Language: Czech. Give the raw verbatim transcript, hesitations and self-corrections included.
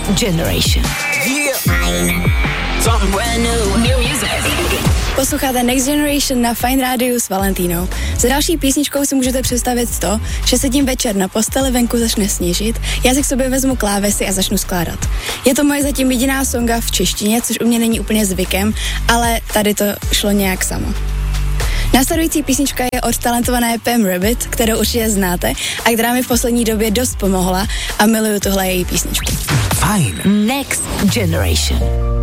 Generation. Yeah. Something brand new. New music. Posloucháte Next Generation na Fine Rádiu s Valentínou. Za další písničkou si můžete představit to, že sedím večer na posteli, venku začne sněžit, já si k sobě vezmu klávesy a začnu skládat. Je to moje zatím jediná songa v češtině, což u mě není úplně zvykem, ale tady to šlo nějak samo. Následující písnička je od talentované Pam Rabbit, kterou určitě znáte a která mi v poslední době dost pomohla a miluju tuhle její písničku. Fajn. Next Generation.